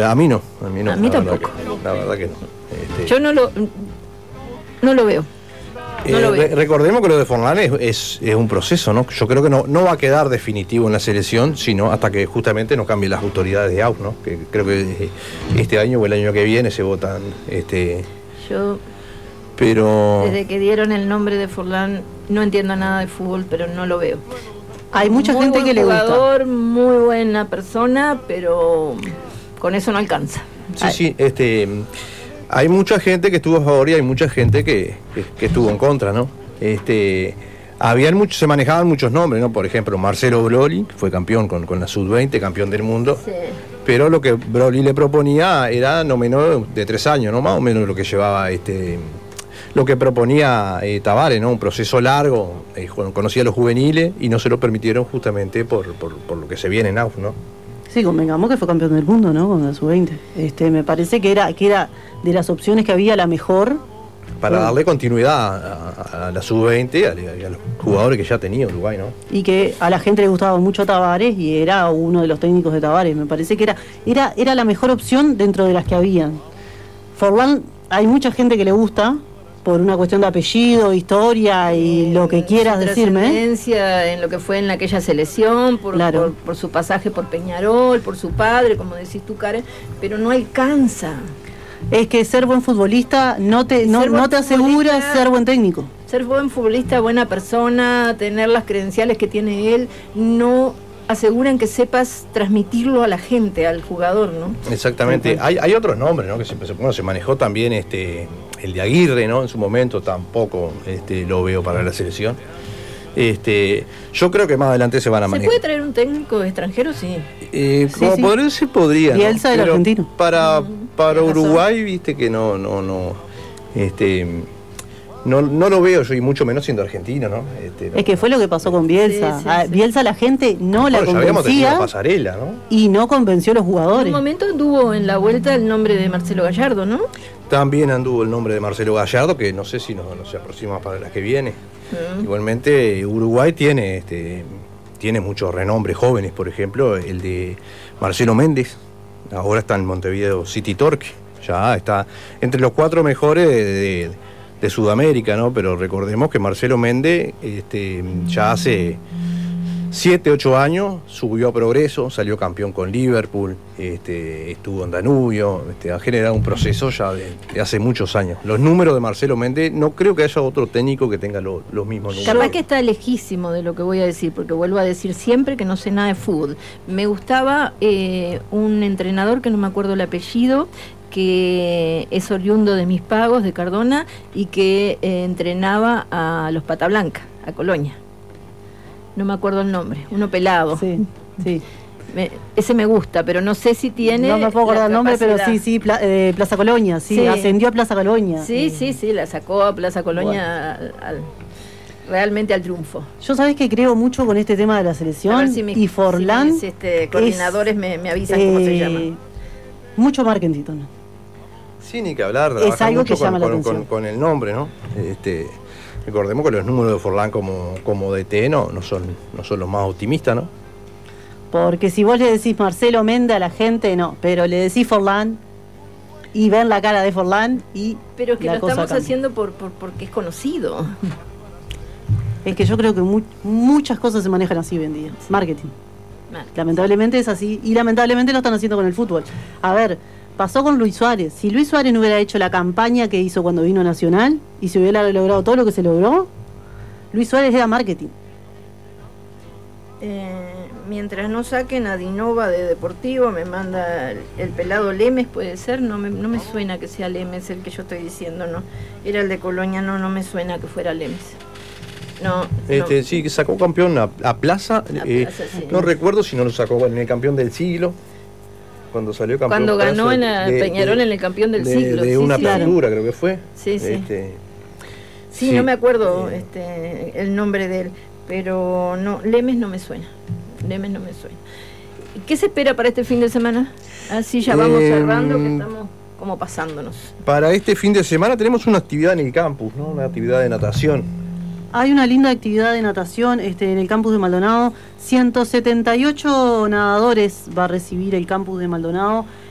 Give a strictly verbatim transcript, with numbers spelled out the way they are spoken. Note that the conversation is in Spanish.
a mí no, a mí no. A mí la tampoco. Verdad que, la verdad que no. Este, Yo no lo, no lo veo. No eh, lo veo. re- recordemos que lo de Forlán es, es, es un proceso, ¿no? Yo creo que no, no va a quedar definitivo en la selección, sino hasta que justamente no cambien las autoridades de A U F, ¿no? Que creo que este año o el año que viene se votan, este, Yo, pero desde que dieron el nombre de Forlán, no entiendo nada de fútbol, pero no lo veo. Hay mucha Muy gente buen que le gusta. jugador, muy buena persona, pero con eso no alcanza. sí, sí, este, hay mucha gente que estuvo a favor y hay mucha gente que, que, que estuvo en contra, ¿no? Este, habían muchos, se manejaban muchos nombres, ¿no? Por ejemplo, Marcelo Broly, que fue campeón con, con la sub veinte, campeón del mundo. Sí. Pero lo que Broly le proponía era no menos de tres años, ¿no? Más o menos lo que llevaba este. Lo que proponía eh, Tavares, ¿no? Un proceso largo, eh, conocía a los juveniles y no se lo permitieron justamente por, por, por lo que se viene en A U F, ¿no? Sí, convengamos que fue campeón del mundo, ¿no? Con la sub veinte. Este, me parece que era, que era de las opciones que había la mejor. Para Bueno. darle continuidad a, a la sub veinte y a, y a los jugadores que ya tenía Uruguay, ¿no? Y que a la gente le gustaba mucho Tavares y era uno de los técnicos de Tavares. Me parece que era, era, era la mejor opción dentro de las que habían. Forlán, hay mucha gente que le gusta por una cuestión de apellido, historia y lo que quieras Su decirme. trascendencia en lo que fue en aquella selección, por, Claro. por, por su pasaje por Peñarol, por su padre, como decís tú, Karen, pero no alcanza. Es que ser buen futbolista no te, no, Ser buen no te asegura futbolista- ser buen técnico. Ser buen futbolista, buena persona, tener las credenciales que tiene él, no aseguran que sepas transmitirlo a la gente, al jugador, ¿no? Exactamente. Hay, hay otros nombres, ¿no? Que se, bueno, se manejó también este, el de Aguirre, ¿no? En su momento tampoco este, lo veo para la selección. Este, yo creo que más adelante se van a ¿Se manejar. puede traer un técnico extranjero? Sí. Eh, Sí, como sí. poder se podría, ¿no? Bielsa del Pero argentino. Para, para Tienes razón. Uruguay, viste que no, no, no, este, no, no lo veo yo y mucho menos siendo argentino, ¿no? Este, no. Es que fue lo que pasó con Bielsa. Sí, sí, A sí. Bielsa la gente no la Bueno, ya habíamos tenido convencía pasarela, ¿no? y no convenció a los En jugadores. un momento tuvo en la vuelta el nombre de Marcelo Gallardo, ¿no? También anduvo el nombre de Marcelo Gallardo, que no sé si nos no se aproxima para la que viene. Mm. Igualmente, Uruguay tiene, este, tiene muchos renombres jóvenes, por ejemplo, el de Marcelo Méndez, ahora está en Montevideo City Torque, ya está entre los cuatro mejores de, de, de Sudamérica, ¿no? Pero recordemos que Marcelo Méndez este, ya hace siete, ocho años subió a Progreso, salió campeón con Liverpool, este, estuvo en Danubio, este, ha generado un proceso ya de, de hace muchos años. Los números de Marcelo Méndez, no creo que haya otro técnico que tenga lo- los mismos números. Capaz que está lejísimo de lo que voy a decir, porque vuelvo a decir siempre que no sé nada de fútbol. Me gustaba eh, un entrenador, que no me acuerdo el apellido, que es oriundo de Mis Pagos, de Cardona, y que eh, entrenaba a los Pata Blanca, a Colonia. No me acuerdo el nombre, uno pelado. Sí, sí. Me- ese me gusta, pero no sé si tiene. No me puedo acordar la el nombre, pero capacidad. sí, sí, Pla- eh, Plaza Colonia, sí, Sí. ascendió a Plaza Colonia. Sí, Eh, sí, sí, la sacó a Plaza Colonia al- al- realmente al triunfo. Yo sabés que creo mucho con este tema de la A selección ver si mis- y Forlán. si mis, este, coordinadores me, me avisan cómo se eh, llama. Mucho marketing, Tono. Sí, ni que hablar, Es trabaja algo mucho que llama con, la con- atención. con- con el nombre, ¿no? Este, recordemos que los números de Forlán como, como D T no, no, son, no son los más optimistas, ¿no? Porque si vos le decís Marcelo Méndez a la gente, no. Pero le decís Forlán y ven la cara de Forlán y Pero es que la lo cosa estamos cambia. haciendo por, por porque es conocido. Es que yo creo que mu- muchas cosas se manejan así hoy en día. Marketing. Mal. Lamentablemente es así. Y lamentablemente lo están haciendo con el fútbol. A ver, pasó con Luis Suárez. Si Luis Suárez no hubiera hecho la campaña que hizo cuando vino a Nacional y se hubiera logrado todo lo que se logró, Luis Suárez era marketing. Eh, mientras no saquen a Dinova de Deportivo, me manda el, el pelado Lemes, puede ser, no me, no me suena que sea Lemes el que yo estoy diciendo, no. Era el de Colonia, no, no me suena que fuera Lemes. No, Este, no. Sí, que sacó campeón a, a Plaza, A eh, Plaza, sí. no recuerdo si no lo sacó en el campeón del siglo, cuando salió campeón. Cuando ganó Plaza en la de- Peñarol de- en el campeón del de- siglo. De sí, una sí, apertura, creo que fue. Sí, sí. Este, Sí, sí, no me acuerdo eh, este, el nombre de él, pero no, Lemes no me suena. Lemes no me suena. ¿Qué se espera para este fin de semana? Así ya vamos Eh, cerrando, que estamos como pasándonos. Para este fin de semana tenemos una actividad en el campus, ¿no? Una actividad de natación. Hay una linda actividad de natación este, en el campus de Maldonado. ciento setenta y ocho nadadores va a recibir el campus de Maldonado.